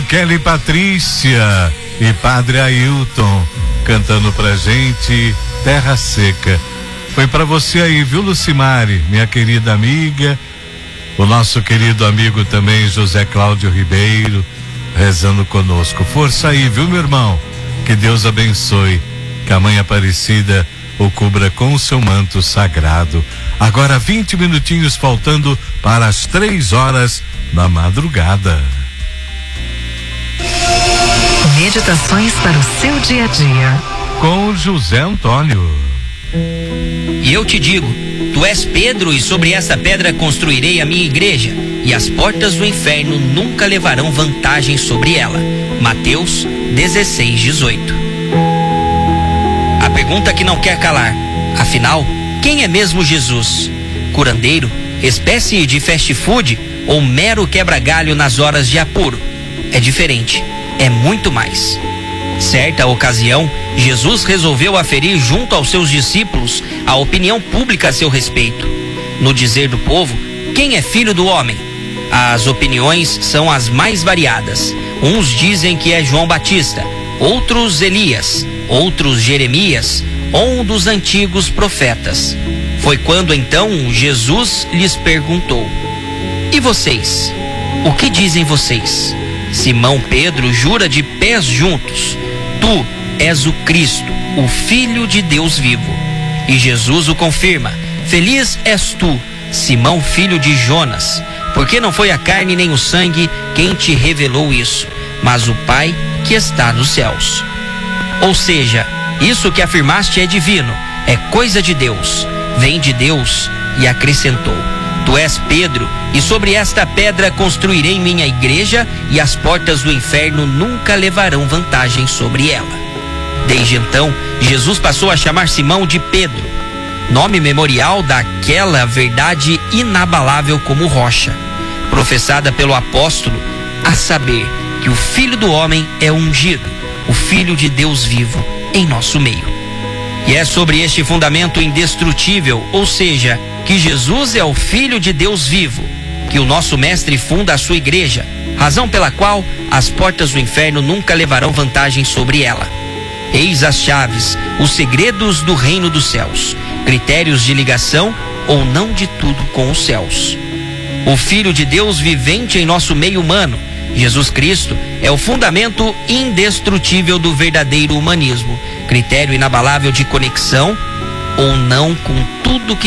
Kelly Patrícia e Padre Ailton cantando pra gente Terra Seca. Foi pra você aí, viu, Lucimari, minha querida amiga, o nosso querido amigo também José Cláudio Ribeiro rezando conosco. Força aí, viu, meu irmão? Que Deus abençoe, que a Mãe Aparecida o cubra com o seu manto sagrado. Agora 20 minutinhos faltando para as 3 horas da madrugada. Meditações para o seu dia a dia. Com José Antônio. E eu te digo, tu és Pedro, e sobre essa pedra construirei a minha igreja, e as portas do inferno nunca levarão vantagem sobre ela. Mateus 16:18. A pergunta que não quer calar: afinal, quem é mesmo Jesus? Curandeiro, espécie de fast food ou mero quebra-galho nas horas de apuro? É diferente, é muito mais. Certa ocasião, Jesus resolveu aferir junto aos seus discípulos a opinião pública a seu respeito. No dizer do povo, quem é filho do homem? As opiniões são as mais variadas. Uns dizem que é João Batista, outros Elias, outros Jeremias, ou um dos antigos profetas. Foi quando então Jesus lhes perguntou: e vocês? O que dizem vocês? Simão Pedro jura de pés juntos: tu és o Cristo, o Filho de Deus vivo. E Jesus o confirma: feliz és tu, Simão, filho de Jonas, porque não foi a carne nem o sangue quem te revelou isso, mas o Pai que está nos céus. Ou seja, isso que afirmaste é divino, é coisa de Deus, vem de Deus. E acrescentou: tu és Pedro, e sobre esta pedra construirei minha igreja, e as portas do inferno nunca levarão vantagem sobre ela. Desde então, Jesus passou a chamar Simão de Pedro, nome memorial daquela verdade inabalável como rocha, professada pelo apóstolo, a saber, que o Filho do Homem é ungido, o Filho de Deus vivo em nosso meio. E é sobre este fundamento indestrutível, ou seja, que Jesus é o Filho de Deus vivo, que o nosso mestre funda a sua igreja, razão pela qual as portas do inferno nunca levarão vantagem sobre ela. Eis as chaves, os segredos do reino dos céus, critérios de ligação ou não de tudo com os céus. O Filho de Deus vivente em nosso meio humano, Jesus Cristo, é o fundamento indestrutível do verdadeiro humanismo, critério inabalável de conexão ou não com tudo que